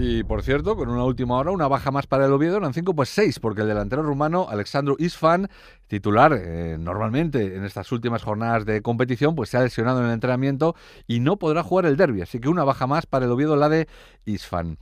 Y por cierto, con una última hora, una baja más para el Oviedo, eran 5, pues 6, porque el delantero rumano Alexandru Isfan, titular normalmente en estas últimas jornadas de competición, pues se ha lesionado en el entrenamiento y no podrá jugar el derbi, así que una baja más para el Oviedo, la de Isfan.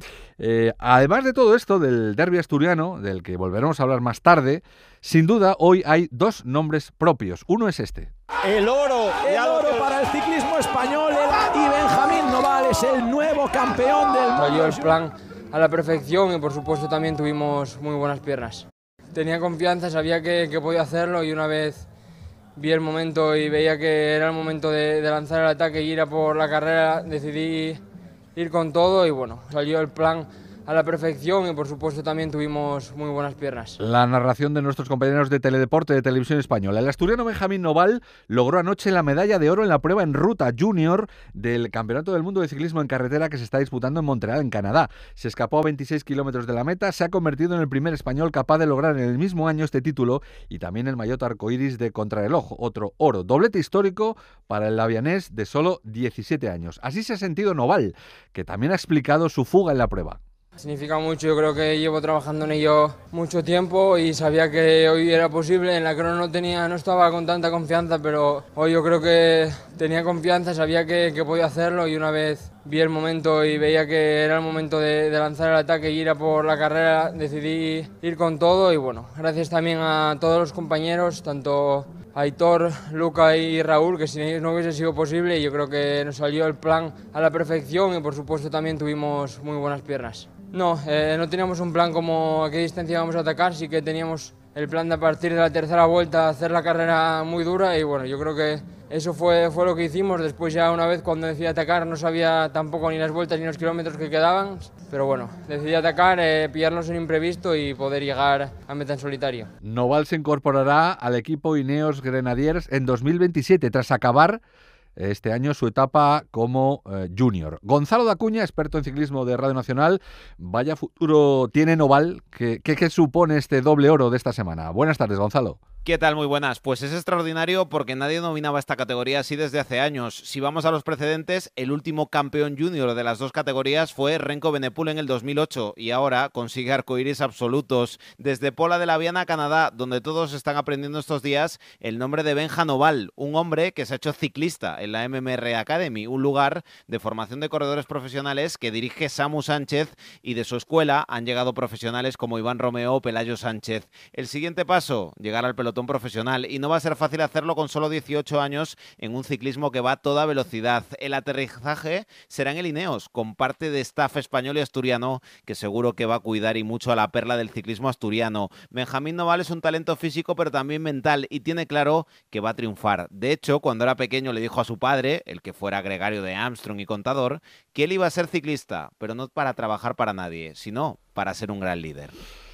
Además de todo esto, del derbi asturiano, del que volveremos a hablar más tarde, sin duda hoy hay dos nombres propios. Uno es este. El oro para el ciclismo español y Benjamín Noval es el nuevo campeón del mundo. Salió el plan a la perfección y por supuesto también tuvimos muy buenas piernas. Tenía confianza, sabía que podía hacerlo y una vez vi el momento y veía que era el momento de lanzar el ataque y ir a por la carrera, decidí ir con todo y bueno, salió el plan a la perfección y por supuesto también tuvimos muy buenas piernas. La narración de nuestros compañeros de Teledeporte de Televisión Española. El asturiano Benjamín Noval logró anoche la medalla de oro en la prueba en ruta junior del Campeonato del Mundo de Ciclismo en Carretera que se está disputando en Montreal, en Canadá. Se escapó a 26 kilómetros de la meta, se ha convertido en el primer español capaz de lograr en el mismo año este título y también el maillot arcoíris de contrarreloj, otro oro. Doblete histórico para el labianés de solo 17 años. Así se ha sentido Noval, que también ha explicado su fuga en la prueba. Significa mucho, yo creo que llevo trabajando en ello mucho tiempo y sabía que hoy era posible. En la crono no estaba con tanta confianza, pero hoy yo creo que tenía confianza, sabía que podía hacerlo y una vez vi el momento y veía que era el momento de lanzar el ataque y ir a por la carrera, decidí ir con todo y bueno, gracias también a todos los compañeros, tanto Aitor, Luca y Raúl, que sin ellos no hubiese sido posible y yo creo que nos salió el plan a la perfección y por supuesto también tuvimos muy buenas piernas. No teníamos un plan como a qué distancia íbamos a atacar, sí que teníamos el plan de a partir de la tercera vuelta hacer la carrera muy dura y bueno, yo creo que eso fue lo que hicimos. Después ya una vez cuando decidí atacar no sabía tampoco ni las vueltas ni los kilómetros que quedaban, pero bueno, decidí atacar, pillarnos un imprevisto y poder llegar a meta en solitario. Noval se incorporará al equipo Ineos Grenadiers en 2027 tras acabar este año su etapa como junior. Gonzalo Dacuña, experto en ciclismo de Radio Nacional, vaya futuro tiene Noval. ¿Qué supone este doble oro de esta semana? Buenas tardes, Gonzalo. ¿Qué tal? Muy buenas. Pues es extraordinario porque nadie dominaba esta categoría así desde hace años. Si vamos a los precedentes, el último campeón junior de las dos categorías fue Renko Benepul en el 2008 y ahora consigue arcoíris absolutos. Desde Pola de la Viana, Canadá, donde todos están aprendiendo estos días el nombre de Benja Noval, un hombre que se ha hecho ciclista en la MMR Academy, un lugar de formación de corredores profesionales que dirige Samu Sánchez y de su escuela han llegado profesionales como Iván Romeo o Pelayo Sánchez. El siguiente paso, llegar al pelotón profesional y no va a ser fácil hacerlo con solo 18 años en un ciclismo que va a toda velocidad. El aterrizaje será en el Ineos, con parte de staff español y asturiano que seguro que va a cuidar y mucho a la perla del ciclismo asturiano. Benjamín Noval es un talento físico pero también mental y tiene claro que va a triunfar. De hecho, cuando era pequeño le dijo a su padre, el que fuera gregario de Armstrong y contador, que él iba a ser ciclista, pero no para trabajar para nadie, sino para ser un gran líder.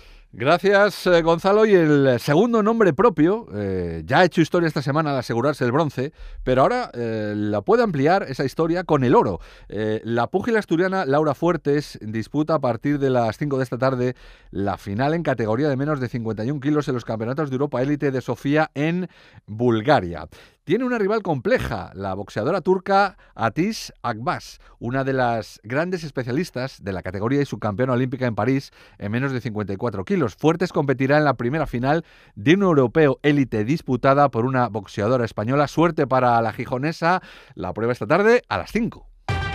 Gracias, Gonzalo. Y el segundo nombre propio, ya ha hecho historia esta semana al asegurarse el bronce, pero ahora la puede ampliar esa historia con el oro. La púgila asturiana Laura Fuertes disputa a partir de las 5 de esta tarde la final en categoría de menos de 51 kilos en los Campeonatos de Europa Élite de Sofía en Bulgaria. Tiene una rival compleja, la boxeadora turca Atish Akbas, una de las grandes especialistas de la categoría y subcampeona olímpica en París en menos de 54 kilos. Fuertes competirá en la primera final de un europeo élite disputada por una boxeadora española. Suerte para la gijonesa. La prueba esta tarde a las 5.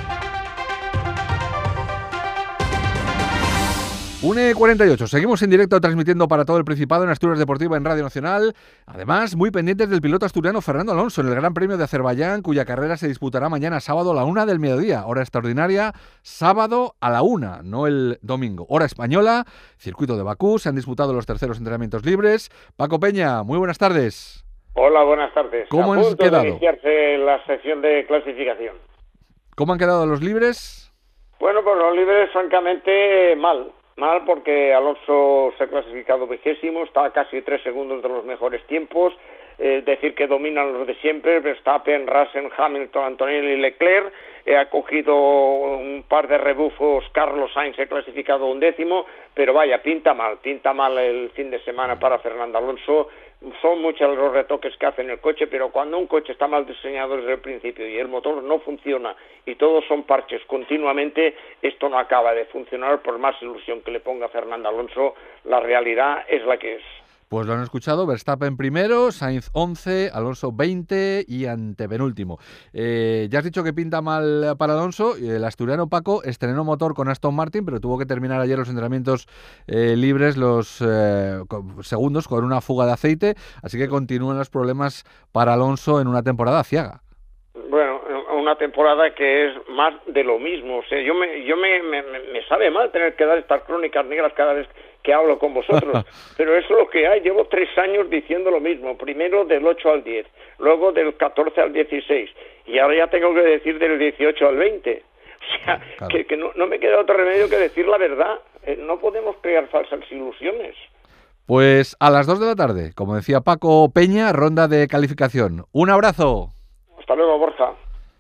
1:48. Seguimos en directo transmitiendo para todo el Principado en Asturias Deportiva en Radio Nacional. Además, muy pendientes del piloto asturiano Fernando Alonso en el Gran Premio de Azerbaiyán, cuya carrera se disputará mañana sábado a la 1 del mediodía. Hora extraordinaria, sábado a la 1, no el domingo. Hora española, circuito de Bakú. Se han disputado los terceros entrenamientos libres. Paco Peña, muy buenas tardes. Hola, buenas tardes. ¿Cómo han quedado? De iniciarse la sección de clasificación. ¿Cómo han quedado los libres? Bueno, pues los libres, francamente, mal porque Alonso se ha clasificado 20º, está a casi 3 segundos de los mejores tiempos, decir que dominan los de siempre, Verstappen, Russell, Hamilton, Antonelli y Leclerc, ha cogido un par de rebufos, Carlos Sainz se ha clasificado 11º, pero vaya, pinta mal el fin de semana para Fernando Alonso, son muchos los retoques que hacen el coche, pero cuando un coche está mal diseñado desde el principio y el motor no funciona y todos son parches continuamente, esto no acaba de funcionar por más ilusión que le ponga Fernando Alonso. La realidad es la que es. Pues lo han escuchado, Verstappen primero, Sainz 11, Alonso 20 y antepenúltimo. Ya has dicho que pinta mal para Alonso. El asturiano Paco estrenó motor con Aston Martin, pero tuvo que terminar ayer los entrenamientos libres, los segundos, con una fuga de aceite. Así que continúan los problemas para Alonso en una temporada aciaga. Bueno, una temporada que es más de lo mismo. O sea, me sabe mal tener que dar estas crónicas negras cada vez que hablo con vosotros, pero eso es lo que hay. Llevo 3 años diciendo lo mismo, primero del 8 al 10, luego del 14 al 16, y ahora ya tengo que decir del 18 al 20. O sea, claro, que no me queda otro remedio que decir la verdad. No podemos crear falsas ilusiones. Pues a las 2 de la tarde, como decía Paco Peña, ronda de calificación. Un abrazo. Hasta luego, Borja.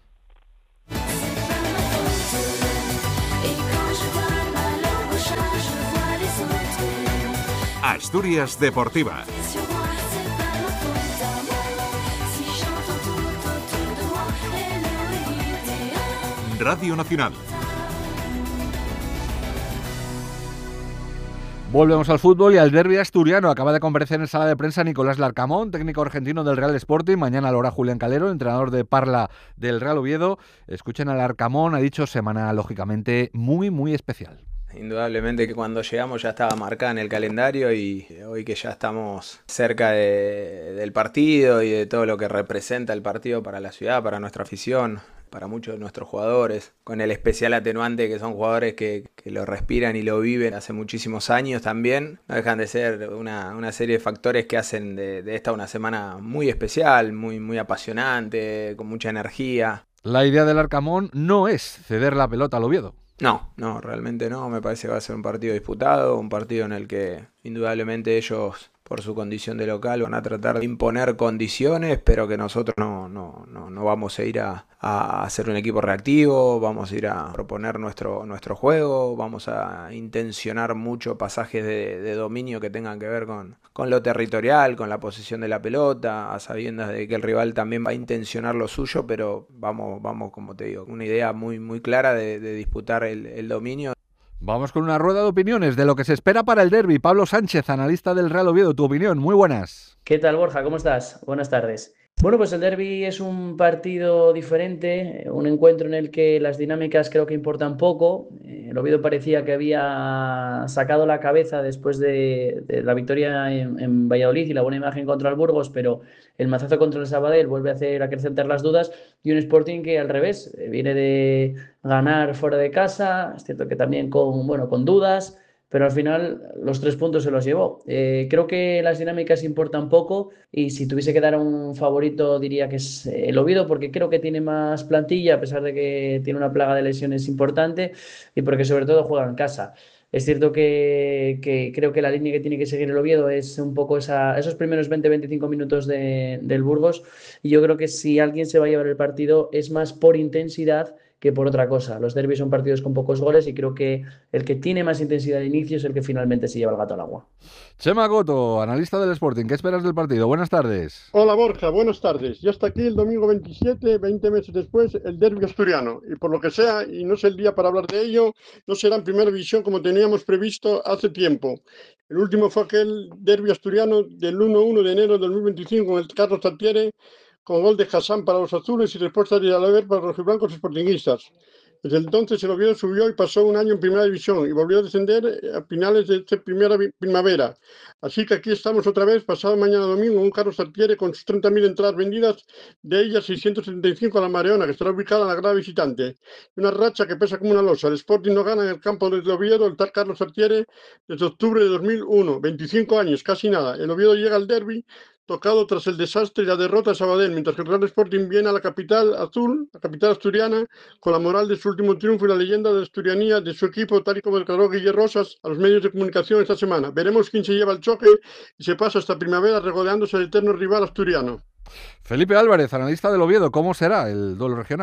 Asturias Deportiva. Radio Nacional. Volvemos al fútbol y al derbi asturiano. Acaba de comparecer en sala de prensa Nicolás Larcamón, técnico argentino del Real Sporting. Mañana lo hará Julián Calero, entrenador de Parla del Real Oviedo. Escuchen a Larcamón, ha dicho semana lógicamente muy, muy especial. Indudablemente que cuando llegamos ya estaba marcada en el calendario y hoy que ya estamos cerca del partido y de todo lo que representa el partido para la ciudad, para nuestra afición, para muchos de nuestros jugadores, con el especial atenuante que son jugadores que lo respiran y lo viven hace muchísimos años también, no dejan de ser una serie de factores que hacen de esta una semana muy especial, muy, muy apasionante, con mucha energía. La idea del Arcamón no es ceder la pelota al Oviedo. No, realmente no. Me parece que va a ser un partido disputado, un partido en el que indudablemente ellos, por su condición de local, van a tratar de imponer condiciones, pero que nosotros no vamos a ir a hacer un equipo reactivo, vamos a ir a proponer nuestro juego, vamos a intencionar mucho pasajes de dominio que tengan que ver con lo territorial, con la posesión de la pelota, a sabiendas de que el rival también va a intencionar lo suyo, pero vamos, como te digo, una idea muy, muy clara de disputar el dominio. Vamos con una rueda de opiniones de lo que se espera para el derbi. Pablo Sánchez, analista del Real Oviedo, tu opinión. Muy buenas. ¿Qué tal, Borja? ¿Cómo estás? Buenas tardes. Bueno, pues el derbi es un partido diferente, un encuentro en el que las dinámicas creo que importan poco. El Oviedo parecía que había sacado la cabeza después de la victoria en Valladolid y la buena imagen contra el Burgos, pero el mazazo contra el Sabadell vuelve a hacer acrecentar las dudas, y un Sporting que al revés viene de ganar fuera de casa, es cierto que también con dudas, pero al final los 3 puntos se los llevó. Creo que las dinámicas importan poco, y si tuviese que dar un favorito diría que es el Oviedo, porque creo que tiene más plantilla, a pesar de que tiene una plaga de lesiones importante, y porque sobre todo juega en casa. Es cierto que creo que la línea que tiene que seguir el Oviedo es un poco esos primeros 20-25 minutos del Burgos, y yo creo que si alguien se va a llevar el partido es más por intensidad que por otra cosa. Los derbis son partidos con pocos goles y creo que el que tiene más intensidad de inicio es el que finalmente se lleva el gato al agua. Chema Coto, analista del Sporting, ¿qué esperas del partido? Buenas tardes. Hola Borja, buenas tardes. Ya está aquí el domingo 27, 20 meses después, el derbi asturiano. Y por lo que sea, y no es el día para hablar de ello, no será en primera división como teníamos previsto hace tiempo. El último fue aquel derbi asturiano del 1-1 de enero de 2025 con el Carlos Tartiere, con gol de Hassan para los azules y respuesta de Alaver para los blancos sportinguistas. Desde entonces el Oviedo subió y pasó un año en primera división y volvió a descender a finales de esta primera primavera. Así que aquí estamos otra vez, pasado mañana domingo, un Carlos Tartiere con sus 30.000 entradas vendidas, de ellas 675 a la Mareona, que estará ubicada en la grada visitante. Una racha que pesa como una losa. El Sporting no gana en el campo del Oviedo, el tal Carlos Tartiere, desde octubre de 2001, 25 años, casi nada. El Oviedo llega al derbi tocado tras el desastre y la derrota de Sabadell, mientras que el Real Sporting viene a la capital azul, la capital asturiana, con la moral de su último triunfo y la leyenda de la asturianía de su equipo, tal y como declaró Guille Rosas a los medios de comunicación esta semana. Veremos quién se lleva el choque y se pasa esta primavera regodeándose el eterno rival asturiano. Felipe Álvarez, analista del Oviedo, ¿cómo será el duelo regional?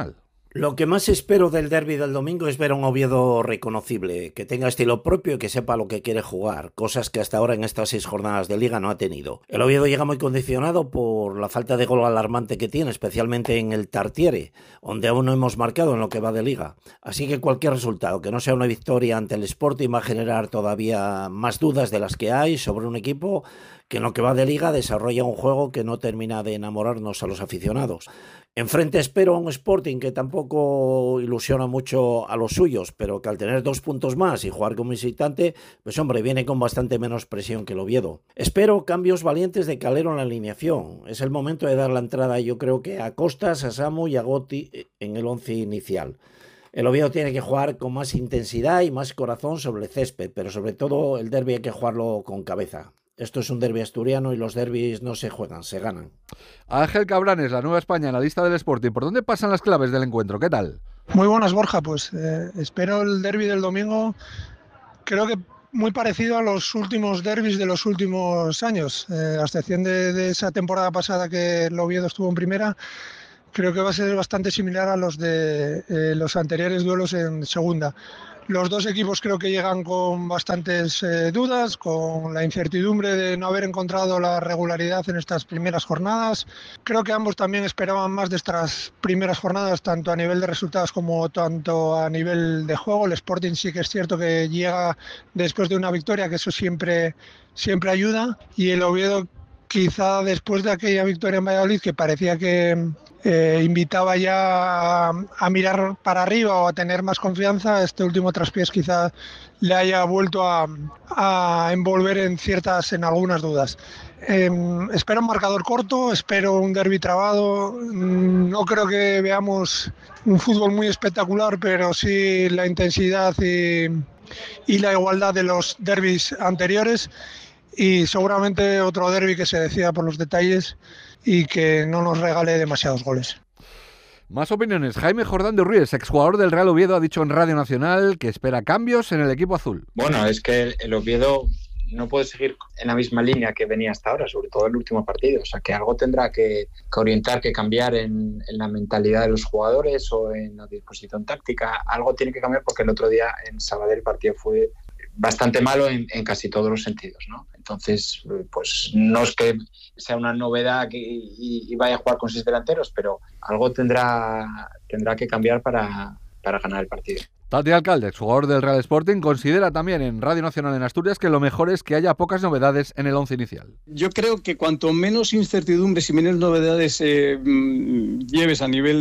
Lo que más espero del derbi del domingo es ver a un Oviedo reconocible, que tenga estilo propio y que sepa lo que quiere jugar, cosas que hasta ahora en estas 6 jornadas de Liga no ha tenido. El Oviedo llega muy condicionado por la falta de gol alarmante que tiene, especialmente en el Tartiere, donde aún no hemos marcado en lo que va de Liga. Así que cualquier resultado que no sea una victoria ante el Sporting va a generar todavía más dudas de las que hay sobre un equipo que en lo que va de Liga desarrolla un juego que no termina de enamorarnos a los aficionados. Enfrente espero a un Sporting que tampoco ilusiona mucho a los suyos, pero que al tener 2 puntos más y jugar como visitante, pues hombre, viene con bastante menos presión que el Oviedo. Espero cambios valientes de Calero en la alineación. Es el momento de dar la entrada, yo creo que a Costas, a Samu y a Gotti en el 11 inicial. El Oviedo tiene que jugar con más intensidad y más corazón sobre el césped, pero sobre todo el derbi hay que jugarlo con cabeza. Esto es un derbi asturiano y los derbis no se juegan, se ganan. Ángel Cabranes, la Nueva España, analista del Sporting. ¿Por dónde pasan las claves del encuentro? ¿Qué tal? Muy buenas, Borja. Pues espero el derbi del domingo, creo que muy parecido a los últimos derbis de los últimos años. A excepción de esa temporada pasada que el Oviedo estuvo en primera, creo que va a ser bastante similar a los de los anteriores duelos en segunda. Los dos equipos creo que llegan con bastantes dudas, con la incertidumbre de no haber encontrado la regularidad en estas primeras jornadas. Creo que ambos también esperaban más de estas primeras jornadas, tanto a nivel de resultados como tanto a nivel de juego. El Sporting sí que es cierto que llega después de una victoria, que eso siempre ayuda, y el Oviedo quizá después de aquella victoria en Valladolid, que parecía que invitaba ya a mirar para arriba o a tener más confianza, este último traspiés quizá le haya vuelto a envolver en algunas dudas. Espero un marcador corto, espero un derbi trabado. No creo que veamos un fútbol muy espectacular, pero sí la intensidad y la igualdad de los derbis anteriores, y seguramente otro derbi que se decida por los detalles y que no nos regale demasiados goles. Más opiniones. Jaime Jordán de Ruiz, exjugador del Real Oviedo, ha dicho en Radio Nacional que espera cambios en el equipo azul. Bueno, es que el Oviedo no puede seguir en la misma línea que venía hasta ahora, sobre todo en el último partido. O sea, que algo tendrá que orientar, que cambiar en la mentalidad de los jugadores o en la disposición táctica. Algo tiene que cambiar porque el otro día en Sabadell el partido fue bastante malo en casi todos los sentidos, ¿no? Entonces, pues no es que sea una novedad y vaya a jugar con 6 delanteros, pero algo tendrá que cambiar para ganar el partido. Tati Alcalde, jugador del Real Sporting, considera también en Radio Nacional en Asturias que lo mejor es que haya pocas novedades en el 11 inicial. Yo creo que cuanto menos incertidumbres y menos novedades lleves a nivel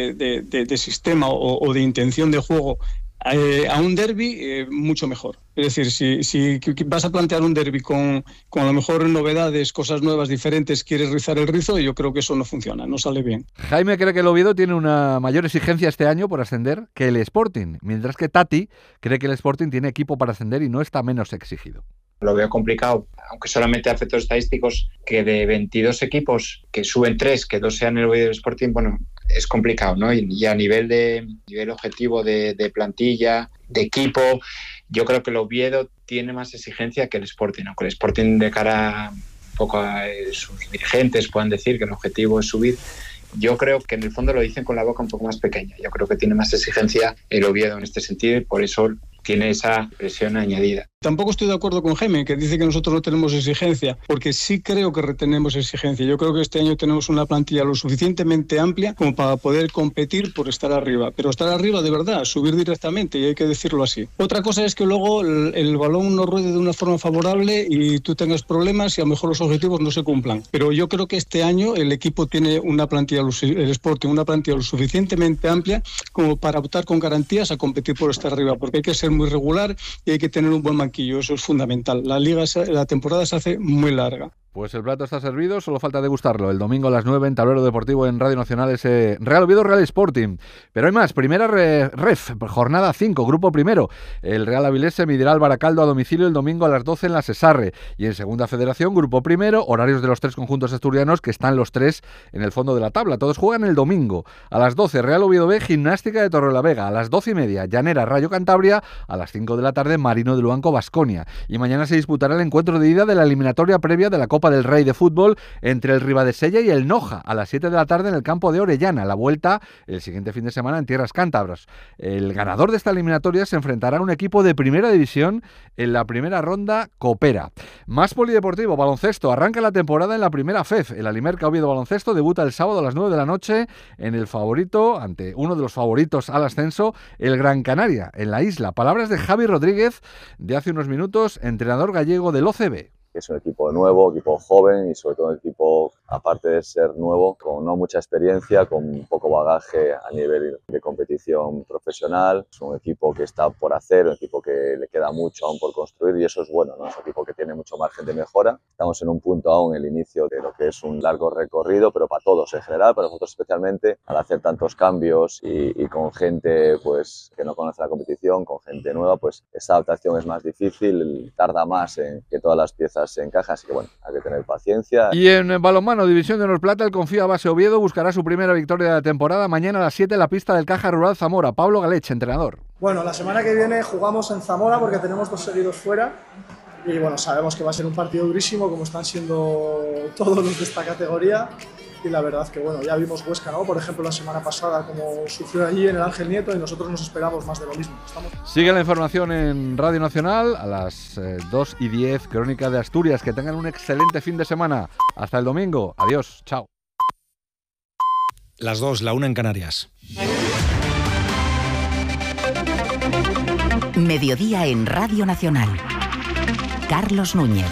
de sistema o de intención de juego a un derbi, mucho mejor. Es decir, si vas a plantear un derbi con a lo mejor novedades, cosas nuevas, diferentes, quieres rizar el rizo, yo creo que eso no funciona, no sale bien. Jaime cree que el Oviedo tiene una mayor exigencia este año por ascender que el Sporting, mientras que Tati cree que el Sporting tiene equipo para ascender y no está menos exigido. Lo veo complicado, aunque solamente a efectos estadísticos, que de 22 equipos que suben 3, que 2 sean el Oviedo y el Sporting, bueno, es complicado, ¿no? Y a nivel objetivo de plantilla, de equipo, yo creo que el Oviedo tiene más exigencia que el Sporting, aunque el Sporting de cara un poco a sus dirigentes puedan decir que el objetivo es subir. Yo creo que en el fondo lo dicen con la boca un poco más pequeña. Yo creo que tiene más exigencia el Oviedo en este sentido y por eso tiene esa presión añadida. Tampoco estoy de acuerdo con Jaime, que dice que nosotros no tenemos exigencia, porque sí creo que retenemos exigencia. Yo creo que este año tenemos una plantilla lo suficientemente amplia como para poder competir por estar arriba, pero estar arriba de verdad, subir directamente, y hay que decirlo así. Otra cosa es que luego el balón no ruede de una forma favorable y tú tengas problemas y a lo mejor los objetivos no se cumplan. Pero yo creo que este año el equipo tiene una plantilla, el Sporting, una plantilla lo suficientemente amplia como para optar con garantías a competir por estar arriba, porque hay que ser muy regular y hay que tener un buen banquillo, eso es fundamental. La temporada se hace muy larga. Pues el plato está servido, solo falta degustarlo. El domingo a las 9 en Tablero Deportivo en Radio Nacional ese Real Oviedo, Real Sporting. Pero hay más, primera ref, jornada 5, grupo primero. El Real Avilés se medirá al Baracaldo a domicilio el domingo a las 12 en la Sesarre. Y en segunda federación, grupo primero, horarios de los 3 conjuntos asturianos que están los 3 en el fondo de la tabla. Todos juegan el domingo. A las 12, Real Oviedo B, Gimnástica de Torrelavega. A las 12:30, Llanera, Rayo Cantabria. A las 5 de la tarde, Marino de Luanco, Baskonia. Y mañana se disputará el encuentro de ida de la eliminatoria previa de la Copa Copa del Rey de fútbol entre el Ribadesella y el Noja a las 7 de la tarde en el campo de Orellana. La vuelta el siguiente fin de semana en tierras cántabras. El ganador de esta eliminatoria se enfrentará a un equipo de primera división en la primera ronda Copera. Más polideportivo, baloncesto. Arranca la temporada en la primera FEF. El Alimerca Oviedo Baloncesto debuta el sábado a las 9 de la noche en el favorito, ante uno de los favoritos al ascenso, el Gran Canaria, en la isla. Palabras de Javi Rodríguez de hace unos minutos, entrenador gallego del OCB. Es un equipo nuevo, equipo joven y sobre todo un equipo, aparte de ser nuevo, con no mucha experiencia, con poco bagaje a nivel de competición profesional. Es un equipo que está por hacer, un equipo que le queda mucho aún por construir y eso es bueno, ¿no? Es un equipo que tiene mucho margen de mejora. Estamos en un punto aún, el inicio de lo que es un largo recorrido, pero para todos en general, para nosotros especialmente, al hacer tantos cambios y con gente pues que no conoce la competición, con gente nueva, pues esa adaptación es más difícil, tarda más en que todas las piezas se encajan, así que bueno, hay que tener paciencia. Y en balonmano, División de Honor Plata, el Confía Base Oviedo buscará su primera victoria de la temporada mañana a las 7 en la pista del Caja Rural Zamora. Pablo Galech, entrenador. Bueno, la semana que viene jugamos en Zamora porque tenemos 2 seguidos fuera y bueno, sabemos que va a ser un partido durísimo como están siendo todos los de esta categoría. Y la verdad que bueno, ya vimos Huesca, ¿no? Por ejemplo, la semana pasada como sufrió allí en el Ángel Nieto y nosotros nos esperamos más de lo mismo. Sigue la información en Radio Nacional a las 2:10, Crónica de Asturias. Que tengan un excelente fin de semana. Hasta el domingo. Adiós. Chao. Las 2, la 1 en Canarias. Mediodía en Radio Nacional. Carlos Núñez.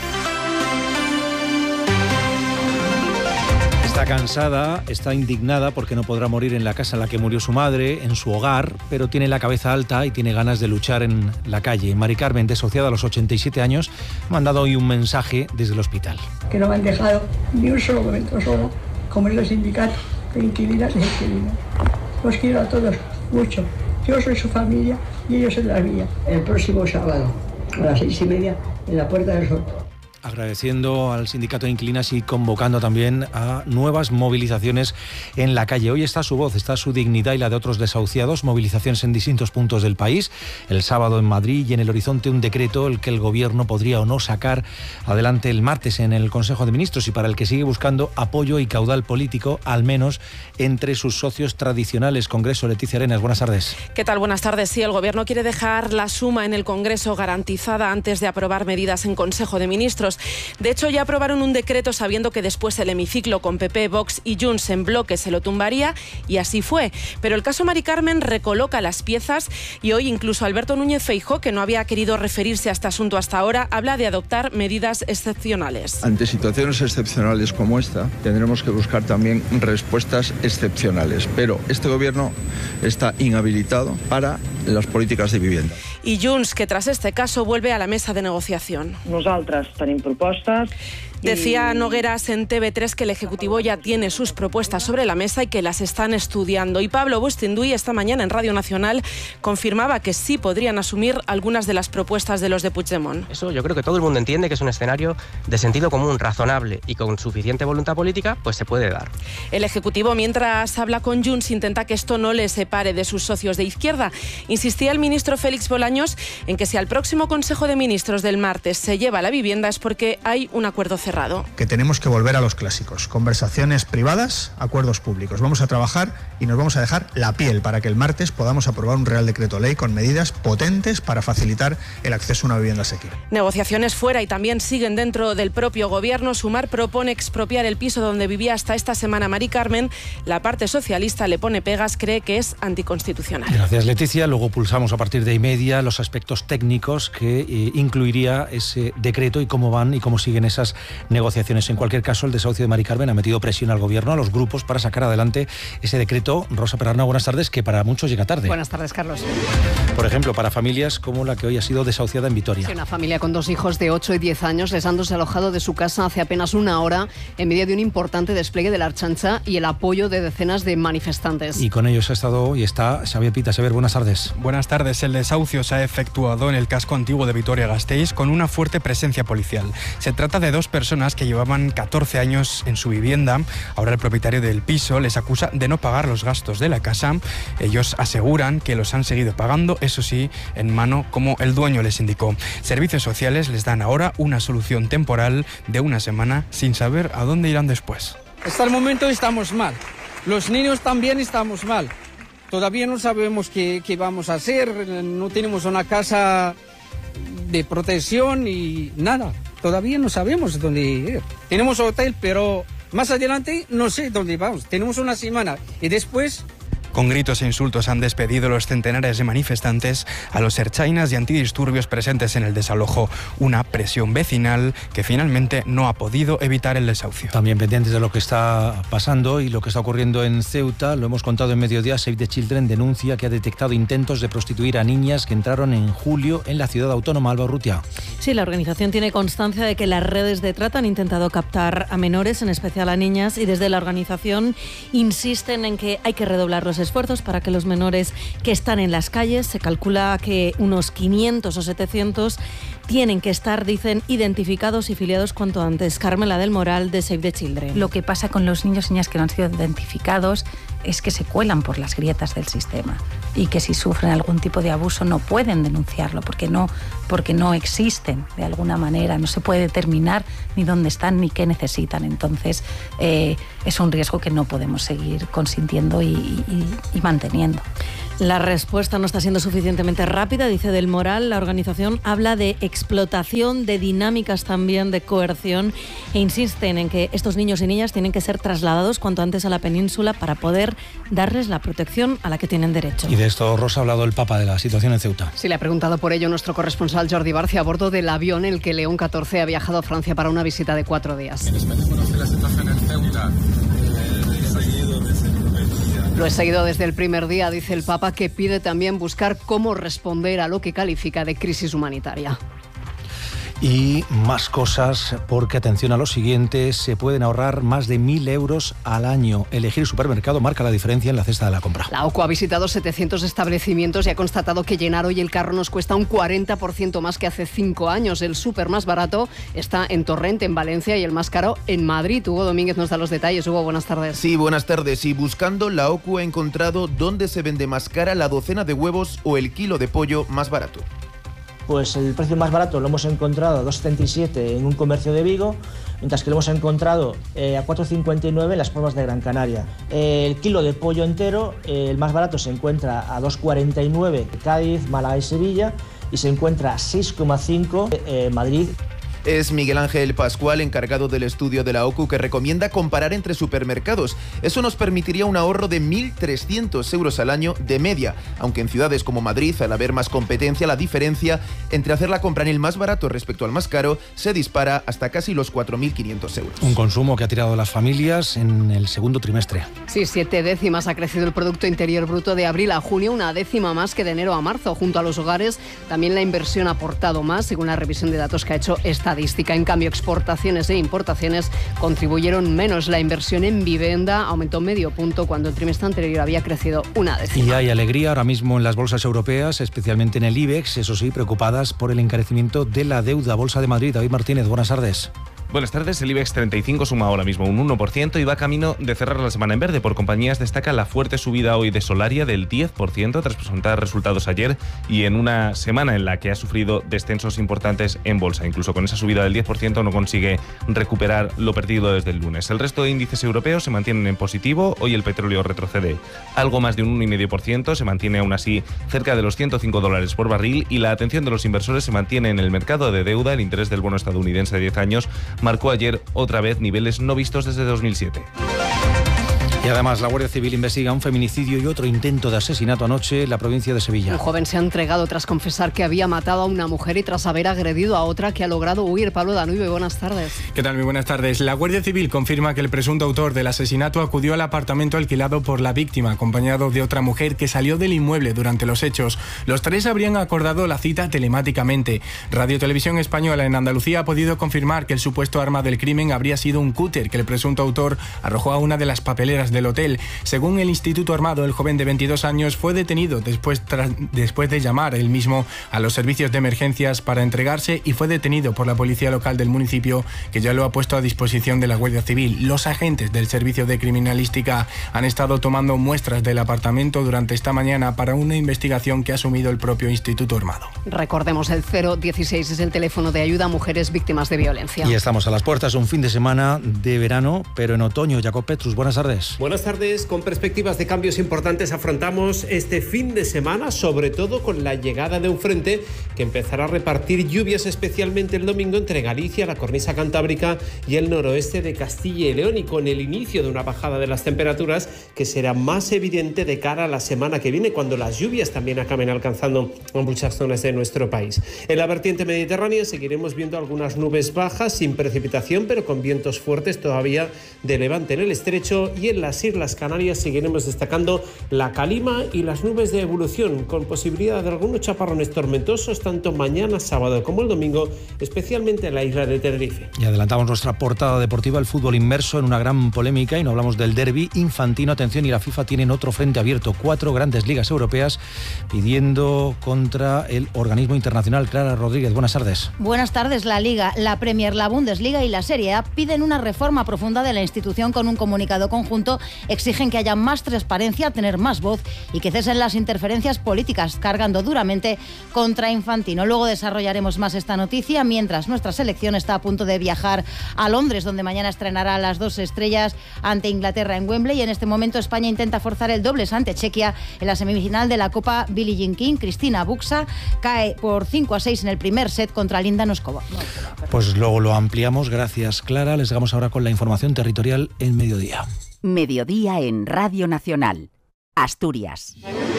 Está cansada, está indignada porque no podrá morir en la casa en la que murió su madre, en su hogar, pero tiene la cabeza alta y tiene ganas de luchar en la calle. Mari Carmen, desahuciada a los 87 años, ha mandado hoy un mensaje desde el hospital. Que no me han dejado ni un solo momento solo, como en los sindicatos de inquilinas e inquilinos. Los quiero a todos mucho. Yo soy su familia y ellos son la mía. El próximo sábado, a las 6:30, en la Puerta del Sol. Agradeciendo al sindicato de inquilinas y convocando también a nuevas movilizaciones en la calle. Hoy está su voz, está su dignidad y la de otros desahuciados. Movilizaciones en distintos puntos del país. El sábado en Madrid y en el horizonte un decreto el que el gobierno podría o no sacar adelante el martes en el Consejo de Ministros y para el que sigue buscando apoyo y caudal político, al menos entre sus socios tradicionales. Congreso, Leticia Arenas, buenas tardes. ¿Qué tal? Buenas tardes. Sí, el gobierno quiere dejar la suma en el Congreso garantizada antes de aprobar medidas en Consejo de Ministros. De hecho, ya aprobaron un decreto sabiendo que después el hemiciclo con PP, Vox y Junts en bloque se lo tumbaría y así fue. Pero el caso Mari Carmen recoloca las piezas y hoy incluso Alberto Núñez Feijóo, que no había querido referirse a este asunto hasta ahora, habla de adoptar medidas excepcionales. Ante situaciones excepcionales como esta, tendremos que buscar también respuestas excepcionales. Pero este gobierno está inhabilitado para las políticas de vivienda. Y Junts, que tras este caso vuelve a la mesa de negociación. Nosaltres tenim propostes. Decía Nogueras en TV3 que el Ejecutivo ya tiene sus propuestas sobre la mesa y que las están estudiando. Y Pablo Bustinduy esta mañana en Radio Nacional confirmaba que sí podrían asumir algunas de las propuestas de los de Puigdemont. Eso yo creo que todo el mundo entiende que es un escenario de sentido común, razonable y con suficiente voluntad política, pues se puede dar. El Ejecutivo, mientras habla con Junts, intenta que esto no le separe de sus socios de izquierda. Insistía el ministro Félix Bolaños en que si al próximo Consejo de Ministros del martes se lleva la vivienda es porque hay un acuerdo cerrado. Que tenemos que volver a los clásicos, conversaciones privadas, acuerdos públicos. Vamos a trabajar y nos vamos a dejar la piel para que el martes podamos aprobar un Real Decreto Ley con medidas potentes para facilitar el acceso a una vivienda asequible. Negociaciones fuera y también siguen dentro del propio gobierno. Sumar propone expropiar el piso donde vivía hasta esta semana Mari Carmen. La parte socialista le pone pegas, cree que es anticonstitucional. Gracias, Leticia. Luego pulsamos a partir de 1:30 los aspectos técnicos que incluiría ese decreto y cómo van y cómo siguen esas negociaciones. En cualquier caso, el desahucio de Mari Carmen ha metido presión al gobierno, a los grupos, para sacar adelante ese decreto. Rosa Perarna, buenas tardes, que para muchos llega tarde. Buenas tardes, Carlos. Por ejemplo, para familias como la que hoy ha sido desahuciada en Vitoria. Sí, una familia con 2 hijos de 8 y 10 años les han desalojado de su casa hace apenas una hora en medio de un importante despliegue de la Ertzaintza y el apoyo de decenas de manifestantes. Y con ellos ha estado y está Xavier Pita. Xavier, buenas tardes. Buenas tardes. El desahucio se ha efectuado en el casco antiguo de Vitoria-Gasteiz con una fuerte presencia policial. social. Se trata de dos personas que llevaban 14 años en su vivienda. Ahora el propietario del piso les acusa de no pagar los gastos de la casa. Ellos aseguran que los han seguido pagando, eso sí, en mano, como el dueño les indicó. Servicios sociales les dan ahora una solución temporal de una semana sin saber a dónde irán después. Hasta el momento estamos mal. Los niños también estamos mal. Todavía no sabemos qué vamos a hacer. No tenemos una casa de protección y nada. Todavía no sabemos dónde ir. Tenemos hotel, pero más adelante no sé dónde vamos. Tenemos una semana y después... Con gritos e insultos han despedido los centenares de manifestantes a los ertzainas y antidisturbios presentes en el desalojo. Una presión vecinal que finalmente no ha podido evitar el desahucio. También pendientes de lo que está pasando y lo que está ocurriendo en Ceuta, lo hemos contado en Mediodía. Save the Children denuncia que ha detectado intentos de prostituir a niñas que entraron en julio en la ciudad autónoma. Alba Urrutia. Sí, la organización tiene constancia de que las redes de trata han intentado captar a menores, en especial a niñas, y desde la organización insisten en que hay que redoblar los esfuerzos para que los menores que están en las calles, se calcula que unos 500 o 700 tienen que estar, dicen, identificados y filiados cuanto antes. Carmela del Moral, de Save the Children. Lo que pasa con los niños y niñas que no han sido identificados es que se cuelan por las grietas del sistema y que si sufren algún tipo de abuso no pueden denunciarlo porque no existen de alguna manera, no se puede determinar ni dónde están ni qué necesitan. Entonces es un riesgo que no podemos seguir consintiendo y manteniendo. La respuesta no está siendo suficientemente rápida, dice Del Moral. La organización habla de explotación, de dinámicas también de coerción e insisten en que estos niños y niñas tienen que ser trasladados cuanto antes a la península para poder darles la protección a la que tienen derecho. Y de esto, Rosa, ha hablado el Papa de la situación en Ceuta. Sí, le ha preguntado por ello nuestro corresponsal Jordi Barcia a bordo del avión en el que León XIV ha viajado a Francia para una visita de 4 días. La situación en Ceuta. Lo he seguido desde el primer día, dice el Papa, que pide también buscar cómo responder a lo que califica de crisis humanitaria. Y más cosas, porque atención a lo siguiente, se pueden ahorrar más de 1.000 euros al año. Elegir supermercado marca la diferencia en la cesta de la compra. La OCU ha visitado 700 establecimientos y ha constatado que llenar hoy el carro nos cuesta un 40% más que hace 5 años. El súper más barato está en Torrent, en Valencia, y el más caro en Madrid. Hugo Domínguez nos da los detalles. Hugo, buenas tardes. Sí, buenas tardes. Y buscando, la OCU ha encontrado dónde se vende más cara la docena de huevos o el kilo de pollo más barato. Pues el precio más barato lo hemos encontrado a 2,77 en un comercio de Vigo, mientras que lo hemos encontrado a 4,59 en las Palmas de Gran Canaria. El kilo de pollo entero, el más barato se encuentra a 2,49 en Cádiz, Málaga y Sevilla, y se encuentra a 6,5 en Madrid. Es Miguel Ángel Pascual, encargado del estudio de la OCU, que recomienda comparar entre supermercados. Eso nos permitiría un ahorro de 1.300 euros al año de media, aunque en ciudades como Madrid, al haber más competencia, la diferencia entre hacer la compra en el más barato respecto al más caro se dispara hasta casi los 4.500 euros. Un consumo que ha tirado las familias en el segundo trimestre. Sí, 7 décimas ha crecido el Producto Interior Bruto de abril a junio, una décima más que de enero a marzo. Junto a los hogares, también la inversión ha aportado más, según la revisión de datos que ha hecho esta estadística. En cambio, exportaciones e importaciones contribuyeron menos. La inversión en vivienda aumentó medio punto cuando el trimestre anterior había crecido una décima. Y hay alegría ahora mismo en las bolsas europeas, especialmente en el IBEX, eso sí, preocupadas por el encarecimiento de la deuda. Bolsa de Madrid, David Martínez, buenas tardes. Buenas tardes, el IBEX 35 suma ahora mismo un 1% y va camino de cerrar la semana en verde. Por compañías destaca la fuerte subida hoy de Solaria del 10% tras presentar resultados ayer y en una semana en la que ha sufrido descensos importantes en bolsa. Incluso con esa subida del 10% no consigue recuperar lo perdido desde el lunes. El resto de índices europeos se mantienen en positivo. Hoy el petróleo retrocede algo más de un 1,5%, se mantiene aún así cerca de los $105 por barril y la atención de los inversores se mantiene en el mercado de deuda. El interés del bono estadounidense de 10 años marcó ayer otra vez niveles no vistos desde 2007. Y además la Guardia Civil investiga un feminicidio y otro intento de asesinato anoche en la provincia de Sevilla. Un joven se ha entregado tras confesar que había matado a una mujer y tras haber agredido a otra que ha logrado huir. Pablo Danubio, buenas tardes. ¿Qué tal? Muy buenas tardes. La Guardia Civil confirma que el presunto autor del asesinato acudió al apartamento alquilado por la víctima, acompañado de otra mujer que salió del inmueble durante los hechos. Los tres habrían acordado la cita telemáticamente. Radio Televisión Española en Andalucía ha podido confirmar que el supuesto arma del crimen habría sido un cúter que el presunto autor arrojó a una de las papeleras del hotel. Según el Instituto Armado, el joven de 22 años fue detenido después de llamar él mismo a los servicios de emergencias para entregarse y fue detenido por la policía local del municipio, que ya lo ha puesto a disposición de la Guardia Civil. Los agentes del Servicio de Criminalística han estado tomando muestras del apartamento durante esta mañana para una investigación que ha asumido el propio Instituto Armado. Recordemos, el 016 es el teléfono de ayuda a mujeres víctimas de violencia. Y estamos a las puertas, un fin de semana de verano, pero en otoño. Jacob Petrus, buenas tardes. Buenas tardes. Con perspectivas de cambios importantes afrontamos este fin de semana, sobre todo con la llegada de un frente que empezará a repartir lluvias, especialmente el domingo entre Galicia, la cornisa cantábrica y el noroeste de Castilla y León, y con el inicio de una bajada de las temperaturas que será más evidente de cara a la semana que viene, cuando las lluvias también acaben alcanzando muchas zonas de nuestro país. En la vertiente mediterránea seguiremos viendo algunas nubes bajas sin precipitación, pero con vientos fuertes todavía de levante en el estrecho, y en las Islas Canarias seguiremos destacando la calima y las nubes de evolución, con posibilidad de algunos chaparrones tormentosos tanto mañana sábado como el domingo, especialmente en la isla de Tenerife. Y adelantamos nuestra portada deportiva, el fútbol inmerso en una gran polémica, y no hablamos del derbi infantino. Atención, y la FIFA tienen otro frente abierto, 4 grandes ligas europeas pidiendo contra el organismo internacional. Clara Rodríguez, buenas tardes. Buenas tardes. La Liga, la Premier, la Bundesliga y la Serie A piden una reforma profunda de la institución. Con un comunicado conjunto exigen que haya más transparencia, tener más voz y que cesen las interferencias políticas, cargando duramente contra Infantino. Luego desarrollaremos más esta noticia, mientras nuestra selección está a punto de viajar a Londres, donde mañana estrenará las 2 estrellas ante Inglaterra en Wembley. Y en este momento España intenta forzar el dobles ante Chequia en la semifinal de la Copa Billie Jean King. Cristina Buxa cae por 5-6 en el primer set contra Linda Noskova. Pues luego lo ampliamos. Gracias, Clara. Les damos ahora con la información territorial en Mediodía. Mediodía en Radio Nacional, Asturias.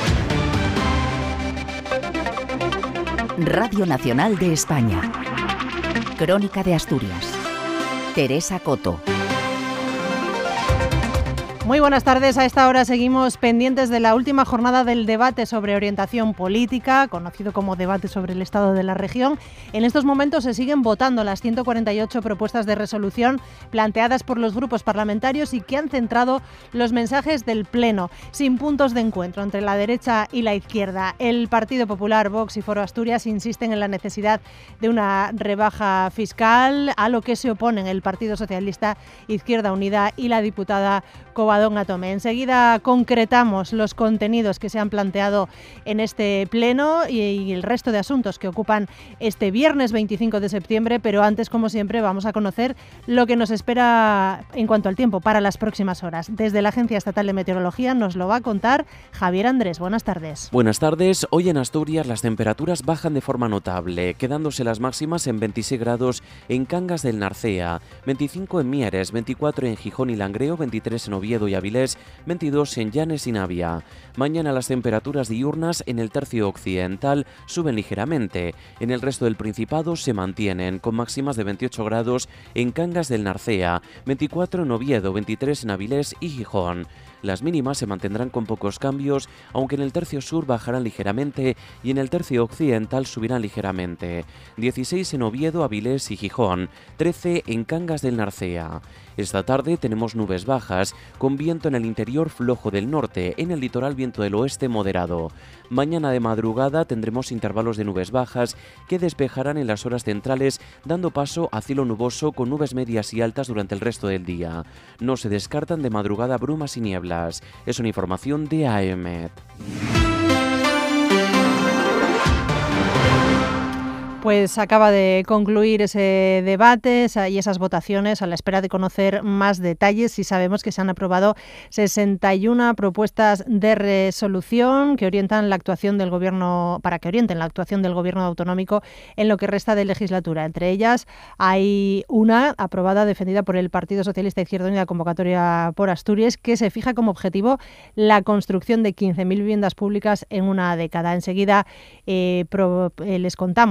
Radio Nacional de España. Crónica de Asturias. Teresa Coto. Muy buenas tardes. A esta hora seguimos pendientes de la última jornada del debate sobre orientación política, conocido como debate sobre el estado de la región. En estos momentos se siguen votando las 148 propuestas de resolución planteadas por los grupos parlamentarios y que han centrado los mensajes del Pleno, sin puntos de encuentro entre la derecha y la izquierda. El Partido Popular, Vox y Foro Asturias insisten en la necesidad de una rebaja fiscal, a lo que se oponen el Partido Socialista, Izquierda Unida y la diputada Covadonga Tomé. Enseguida concretamos los contenidos que se han planteado en este pleno y el resto de asuntos que ocupan este viernes 25 de septiembre, pero antes, como siempre, vamos a conocer lo que nos espera en cuanto al tiempo para las próximas horas. Desde la Agencia Estatal de Meteorología nos lo va a contar Javier Andrés. Buenas tardes. Buenas tardes. Hoy en Asturias las temperaturas bajan de forma notable, quedándose las máximas en 26 grados en Cangas del Narcea, 25 en Mieres, 24 en Gijón y Langreo, 23 en Oviedo y Avilés, 22 en Llanes y Navia. Mañana las temperaturas diurnas en el tercio occidental suben ligeramente. En el resto del Principado se mantienen, con máximas de 28 grados en Cangas del Narcea, 24 en Oviedo, 23 en Avilés y Gijón. Las mínimas se mantendrán con pocos cambios, aunque en el tercio sur bajarán ligeramente y en el tercio occidental subirán ligeramente. 16 en Oviedo, Avilés y Gijón, 13 en Cangas del Narcea. Esta tarde tenemos nubes bajas, con viento en el interior flojo del norte, en el litoral viento del oeste moderado. Mañana de madrugada tendremos intervalos de nubes bajas que despejarán en las horas centrales, dando paso a cielo nuboso con nubes medias y altas durante el resto del día. No se descartan de madrugada brumas y nieblas. Es una información de AEMET. Pues acaba de concluir ese debate y esas votaciones a la espera de conocer más detalles. Y sabemos que se han aprobado 61 propuestas de resolución que orientan la actuación del gobierno, para que orienten la actuación del gobierno autonómico en lo que resta de legislatura. Entre ellas hay una aprobada, defendida por el Partido Socialista Izquierda Unida, convocatoria por Asturias, que se fija como objetivo la construcción de 15.000 viviendas públicas en una década. Enseguida les contamos más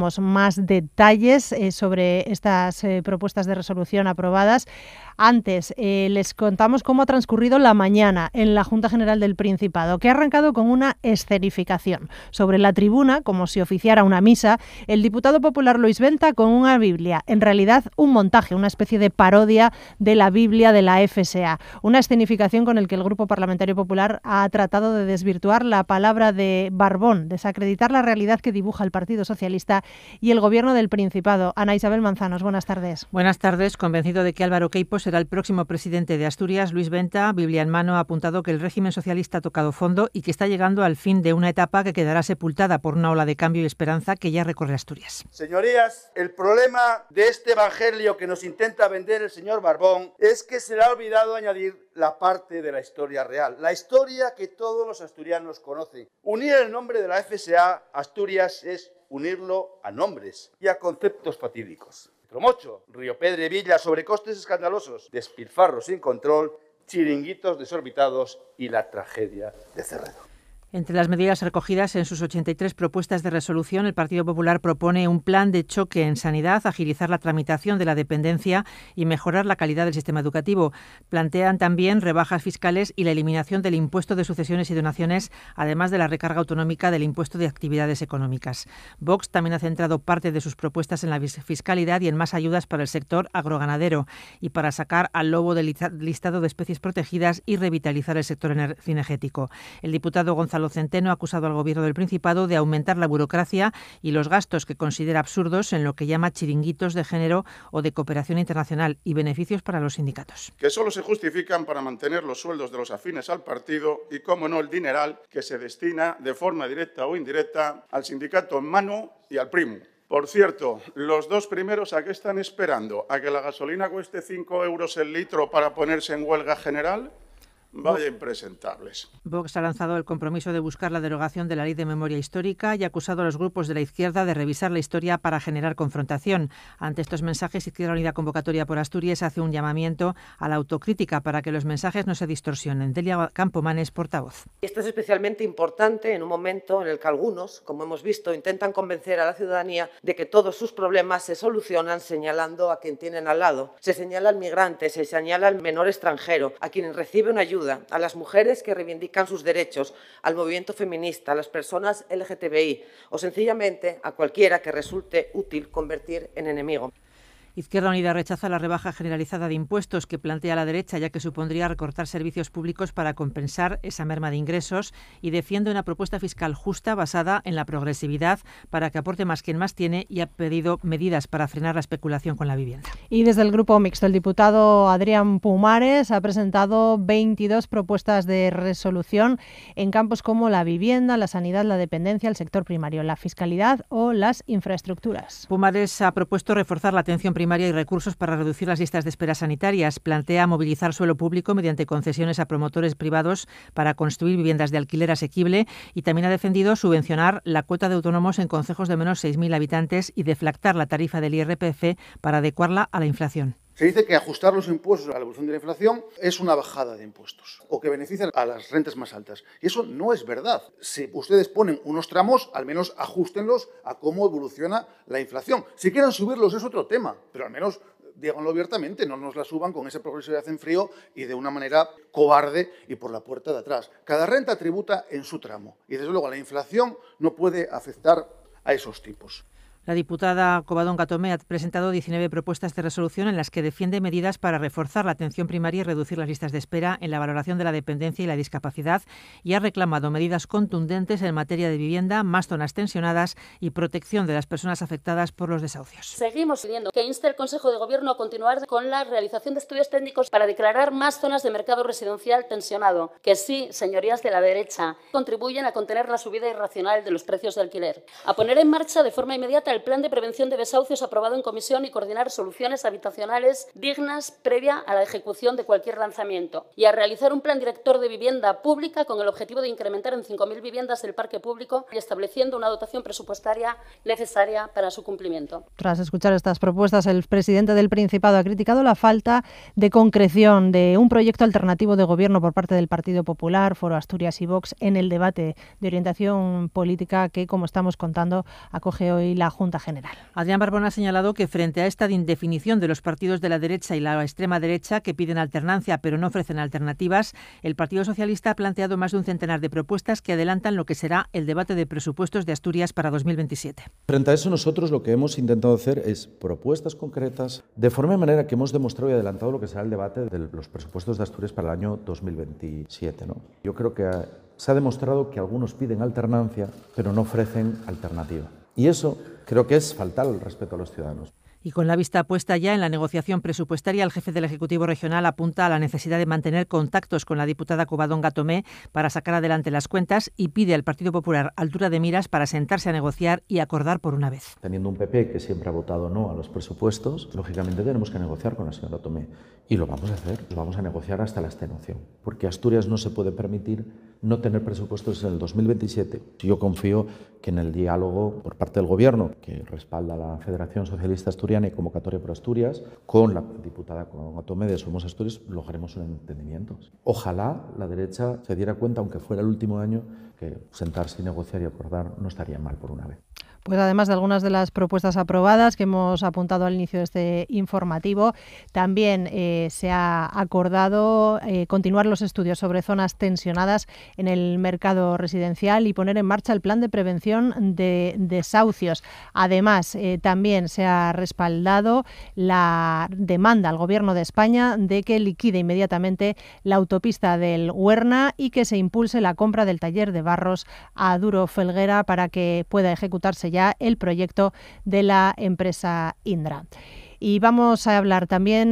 más detalles sobre estas propuestas de resolución aprobadas. Antes, les contamos cómo ha transcurrido la mañana en la Junta General del Principado, que ha arrancado con una escenificación. Sobre la tribuna, como si oficiara una misa, el diputado popular Luis Venta con una Biblia, en realidad un montaje, una especie de parodia de la Biblia de la FSA. Una escenificación con el que el Grupo Parlamentario Popular ha tratado de desvirtuar la palabra de Barbón, desacreditar la realidad que dibuja el Partido Socialista y el Gobierno del Principado. Ana Isabel Manzanos, buenas tardes. Buenas tardes. Convencido de que Álvaro Queipo será el próximo presidente de Asturias, Luis Venta, Biblia en mano, ha apuntado que el régimen socialista ha tocado fondo y que está llegando al fin de una etapa que quedará sepultada por una ola de cambio y esperanza que ya recorre Asturias. Señorías, el problema de este evangelio que nos intenta vender el señor Barbón es que se le ha olvidado añadir la parte de la historia real, la historia que todos los asturianos conocen. Unir el nombre de la FSA Asturias es unirlo a nombres y a conceptos fatídicos. Tromocho, Río Pedre, Villa, sobrecostes escandalosos, despilfarros sin control, chiringuitos desorbitados y la tragedia de Cerredo. Entre las medidas recogidas en sus 83 propuestas de resolución, el Partido Popular propone un plan de choque en sanidad, agilizar la tramitación de la dependencia y mejorar la calidad del sistema educativo. Plantean también rebajas fiscales y la eliminación del impuesto de sucesiones y donaciones, además de la recarga autonómica del impuesto de actividades económicas. Vox también ha centrado parte de sus propuestas en la fiscalidad y en más ayudas para el sector agroganadero y para sacar al lobo del listado de especies protegidas y revitalizar el sector cinegético. El diputado Gonzalo Centeno ha acusado al Gobierno del Principado de aumentar la burocracia y los gastos que considera absurdos en lo que llama chiringuitos de género o de cooperación internacional y beneficios para los sindicatos. Que solo se justifican para mantener los sueldos de los afines al partido y, como no, el dineral que se destina de forma directa o indirecta al sindicato en mano y al primo. Por cierto, los dos primeros, ¿a qué están esperando? ¿A que la gasolina cueste 5 euros el litro para ponerse en huelga general? Vaya impresentables. Vox ha lanzado el compromiso de buscar la derogación de la Ley de Memoria Histórica y ha acusado a los grupos de la izquierda de revisar la historia para generar confrontación. Ante estos mensajes, Izquierda Unida Convocatoria por Asturias hace un llamamiento a la autocrítica para que los mensajes no se distorsionen. Delia Campomanes, portavoz. Esto es especialmente importante en un momento en el que algunos, como hemos visto, intentan convencer a la ciudadanía de que todos sus problemas se solucionan señalando a quien tienen al lado. Se señala al migrante, se señala al menor extranjero, a quien recibe una ayuda, a las mujeres que reivindican sus derechos, al movimiento feminista, a las personas LGTBI o sencillamente a cualquiera que resulte útil convertir en enemigo. Izquierda Unida rechaza la rebaja generalizada de impuestos que plantea la derecha, ya que supondría recortar servicios públicos para compensar esa merma de ingresos, y defiende una propuesta fiscal justa basada en la progresividad para que aporte más quien más tiene, y ha pedido medidas para frenar la especulación con la vivienda. Y desde el Grupo Mixto, el diputado Adrián Pumares ha presentado 22 propuestas de resolución en campos como la vivienda, la sanidad, la dependencia, el sector primario, la fiscalidad o las infraestructuras. Pumares ha propuesto reforzar la atención primaria y recursos para reducir las listas de espera sanitarias. Plantea movilizar suelo público mediante concesiones a promotores privados para construir viviendas de alquiler asequible, y también ha defendido subvencionar la cuota de autónomos en concejos de menos 6.000 habitantes y deflactar la tarifa del IRPF para adecuarla a la inflación. Se dice que ajustar los impuestos a la evolución de la inflación es una bajada de impuestos o que beneficia a las rentas más altas. Y eso no es verdad. Si ustedes ponen unos tramos, al menos ajústenlos a cómo evoluciona la inflación. Si quieren subirlos es otro tema, pero al menos díganlo abiertamente, no nos la suban con esa progresividad en frío y de una manera cobarde y por la puerta de atrás. Cada renta tributa en su tramo y desde luego la inflación no puede afectar a esos tipos. La diputada Covadonga Tomé ha presentado 19 propuestas de resolución en las que defiende medidas para reforzar la atención primaria y reducir las listas de espera en la valoración de la dependencia y la discapacidad, y ha reclamado medidas contundentes en materia de vivienda, más zonas tensionadas y protección de las personas afectadas por los desahucios. Seguimos pidiendo que inste el Consejo de Gobierno a continuar con la realización de estudios técnicos para declarar más zonas de mercado residencial tensionado, que sí, señorías de la derecha, contribuyen a contener la subida irracional de los precios de alquiler, a poner en marcha de forma inmediata el plan de prevención de desahucios aprobado en comisión y coordinar soluciones habitacionales dignas previa a la ejecución de cualquier lanzamiento, y a realizar un plan director de vivienda pública con el objetivo de incrementar en 5.000 viviendas el parque público y estableciendo una dotación presupuestaria necesaria para su cumplimiento. Tras escuchar estas propuestas, el presidente del Principado ha criticado la falta de concreción de un proyecto alternativo de gobierno por parte del Partido Popular, Foro Asturias y Vox en el debate de orientación política que, como estamos contando, acoge hoy la Junta Junta General. Adrián Barbón ha señalado que frente a esta indefinición de los partidos de la derecha y la extrema derecha que piden alternancia pero no ofrecen alternativas, el Partido Socialista ha planteado más de un centenar de propuestas que adelantan lo que será el debate de presupuestos de Asturias para 2027. Frente a eso, nosotros lo que hemos intentado hacer es propuestas concretas, de forma y manera que hemos demostrado y adelantado lo que será el debate de los presupuestos de Asturias para el año 2027, ¿no? Yo creo que se ha demostrado que algunos piden alternancia, pero no ofrecen alternativa. Y eso creo que es faltar al respeto a los ciudadanos. Y con la vista puesta ya en la negociación presupuestaria, el jefe del Ejecutivo Regional apunta a la necesidad de mantener contactos con la diputada Covadonga Tomé para sacar adelante las cuentas y pide al Partido Popular altura de miras para sentarse a negociar y acordar por una vez. Teniendo un PP que siempre ha votado no a los presupuestos, lógicamente tenemos que negociar con la señora Tomé. Y lo vamos a hacer, lo vamos a negociar hasta la extenuación. Porque Asturias no se puede permitir no tener presupuestos en el 2027. Yo confío que en el diálogo por parte del Gobierno, que respalda la Federación Socialista Asturiana y Convocatoria por Asturias, con la diputada Tomé de Somos Asturias, lograremos un entendimiento. Ojalá la derecha se diera cuenta, aunque fuera el último año, que sentarse y negociar y acordar no estaría mal por una vez. Pues además de algunas de las propuestas aprobadas que hemos apuntado al inicio de este informativo, también se ha acordado continuar los estudios sobre zonas tensionadas en el mercado residencial y poner en marcha el plan de prevención de desahucios. Además, también se ha respaldado la demanda al Gobierno de España de que liquide inmediatamente la autopista del Huerna y que se impulse la compra del taller de barros a Duro Felguera para que pueda ejecutarse ya el proyecto de la empresa Indra. Y vamos a hablar también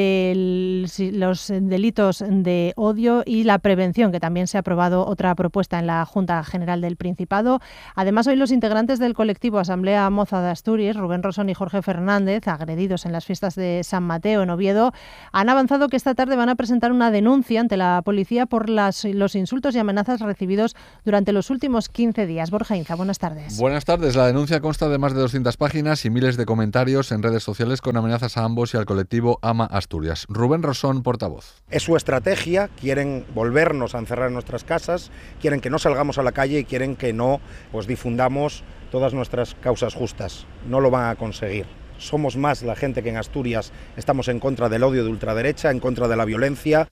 de los delitos de odio y la prevención, que también se ha aprobado otra propuesta en la Junta General del Principado. Además, hoy los integrantes del colectivo Asamblea Moza de Asturias, Rubén Rosón y Jorge Fernández, agredidos en las fiestas de San Mateo en Oviedo, han avanzado que esta tarde van a presentar una denuncia ante la policía por los insultos y amenazas recibidos durante los últimos 15 días. Borja Inza, buenas tardes. Buenas tardes. La denuncia consta de más de 200 páginas y miles de comentarios en redes sociales con amenazas a ambos y al colectivo Ama Asturias. Rubén Rosón, portavoz. Es su estrategia, quieren volvernos a encerrar en nuestras casas, quieren que no salgamos a la calle y quieren que no difundamos todas nuestras causas justas. No lo van a conseguir. Somos más la gente que en Asturias estamos en contra del odio de ultraderecha, en contra de la violencia.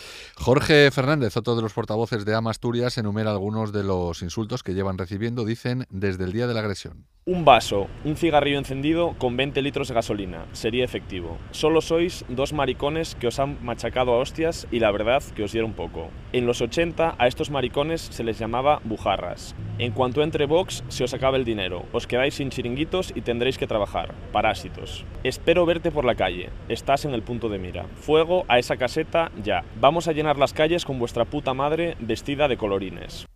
Jorge Fernández, otro de los portavoces de Ama Asturias, enumera algunos de los insultos que llevan recibiendo, dicen, desde el día de la agresión. Un vaso, un cigarrillo encendido con 20 litros de gasolina, sería efectivo. Solo sois dos maricones que os han machacado a hostias y la verdad que os diera un poco. En los 80 a estos maricones se les llamaba bujarras. En cuanto entre Vox se os acaba el dinero, os quedáis sin chiringuitos y tendréis que trabajar. Parásitos. Espero verte por la calle, estás en el punto de mira. Fuego a esa caseta ya. Vamos a llenar las calles con vuestra puta madre vestida de colorines.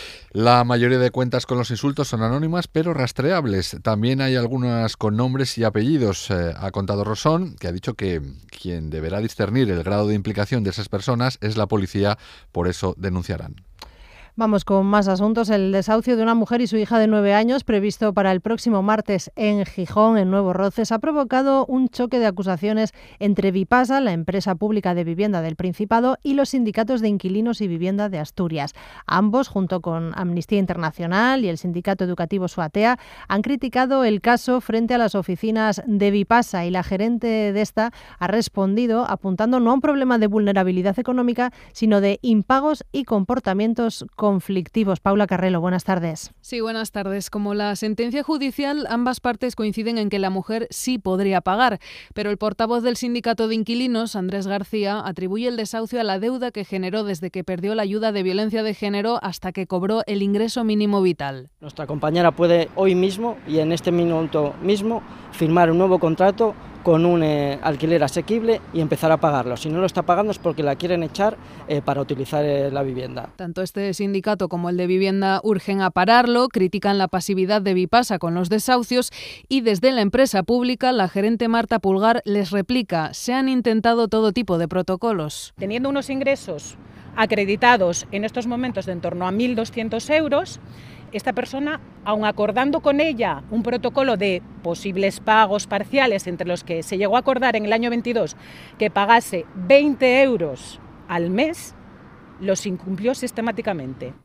La mayoría de cuentas con los insultos son anónimas pero rastreables. También hay algunas con nombres y apellidos. Ha contado Rosón, que ha dicho que quien deberá discernir el grado de implicación de esas personas es la policía, por eso denunciarán. Vamos con más asuntos. El desahucio de una mujer y su hija de 9 años, previsto para el próximo martes en Gijón, en Nuevo Roces, ha provocado un choque de acusaciones entre Vipasa, la empresa pública de vivienda del Principado, y los sindicatos de inquilinos y vivienda de Asturias. Ambos, junto con Amnistía Internacional y el sindicato educativo Suatea, han criticado el caso frente a las oficinas de Vipasa, y la gerente de esta ha respondido apuntando no a un problema de vulnerabilidad económica, sino de impagos y comportamientos conflictivos. Paula Carrelo, buenas tardes. Sí, buenas tardes. Como la sentencia judicial, ambas partes coinciden en que la mujer sí podría pagar, pero el portavoz del sindicato de inquilinos, Andrés García, atribuye el desahucio a la deuda que generó desde que perdió la ayuda de violencia de género hasta que cobró el ingreso mínimo vital. Nuestra compañera puede hoy mismo y en este minuto mismo firmar un nuevo contrato con un alquiler asequible y empezar a pagarlo. Si no lo está pagando es porque la quieren echar para utilizar la vivienda. Tanto este sindicato como el de vivienda urgen a pararlo, critican la pasividad de Vipasa con los desahucios y desde la empresa pública la gerente Marta Pulgar les replica: se han intentado todo tipo de protocolos. Teniendo unos ingresos acreditados en estos momentos de en torno a 1.200 euros, esta persona, aun acordando con ella un protocolo de posibles pagos parciales, entre los que se llegó a acordar en el año 22 que pagase 20 euros al mes, los incumplió sistemáticamente.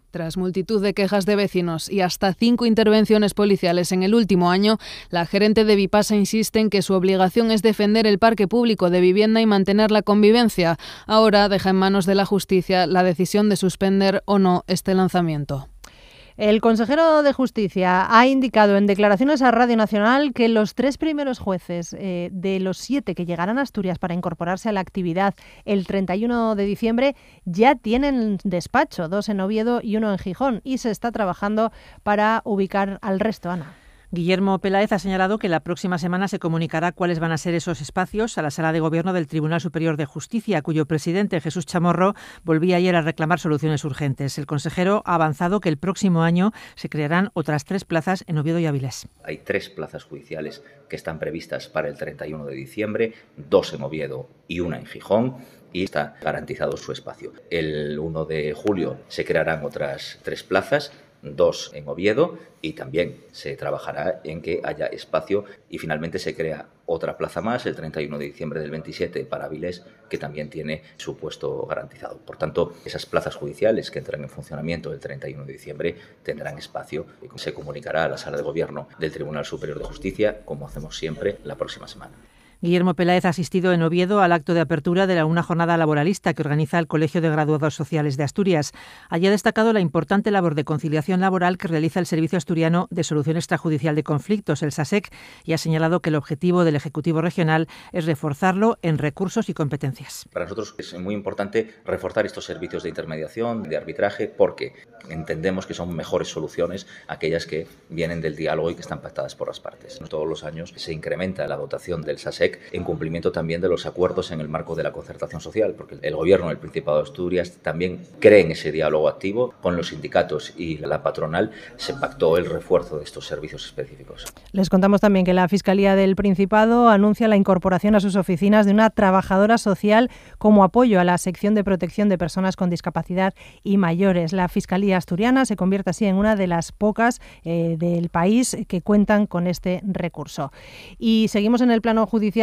Tras multitud de quejas de vecinos y hasta 5 intervenciones policiales en el último año, la gerente de Vipasa insiste en que su obligación es defender el parque público de vivienda y mantener la convivencia. Ahora deja en manos de la justicia la decisión de suspender o no este lanzamiento. El consejero de Justicia ha indicado en declaraciones a Radio Nacional que los 3 primeros jueces de los 7 que llegarán a Asturias para incorporarse a la actividad el 31 de diciembre ya tienen despacho, 2 en Oviedo y 1 en Gijón, y se está trabajando para ubicar al resto, Ana. Guillermo Peláez ha señalado que la próxima semana se comunicará cuáles van a ser esos espacios a la Sala de Gobierno del Tribunal Superior de Justicia, cuyo presidente, Jesús Chamorro, volvía ayer a reclamar soluciones urgentes. El consejero ha avanzado que el próximo año se crearán otras 3 plazas en Oviedo y Avilés. Hay 3 plazas judiciales que están previstas para el 31 de diciembre, 2 en Oviedo y 1 en Gijón, y está garantizado su espacio. El 1 de julio se crearán otras 3 plazas, 2 en Oviedo, y también se trabajará en que haya espacio y finalmente se crea otra plaza más el 31 de diciembre del 27 para Avilés, que también tiene su puesto garantizado. Por tanto, esas plazas judiciales que entran en funcionamiento el 31 de diciembre tendrán espacio y se comunicará a la Sala de Gobierno del Tribunal Superior de Justicia, como hacemos siempre, la próxima semana. Guillermo Peláez ha asistido en Oviedo al acto de apertura de una jornada laboralista que organiza el Colegio de Graduados Sociales de Asturias. Allí ha destacado la importante labor de conciliación laboral que realiza el Servicio Asturiano de Solución Extrajudicial de Conflictos, el SASEC, y ha señalado que el objetivo del Ejecutivo Regional es reforzarlo en recursos y competencias. Para nosotros es muy importante reforzar estos servicios de intermediación, de arbitraje, porque entendemos que son mejores soluciones aquellas que vienen del diálogo y que están pactadas por las partes. Todos los años se incrementa la dotación del SASEC en cumplimiento también de los acuerdos en el marco de la concertación social, porque el Gobierno del Principado de Asturias también cree en ese diálogo activo con los sindicatos y la patronal. Se pactó el refuerzo de estos servicios específicos. Les contamos también que la Fiscalía del Principado anuncia la incorporación a sus oficinas de una trabajadora social como apoyo a la sección de protección de personas con discapacidad y mayores. La Fiscalía asturiana se convierte así en una de las pocas del país que cuentan con este recurso. Y seguimos en el plano judicial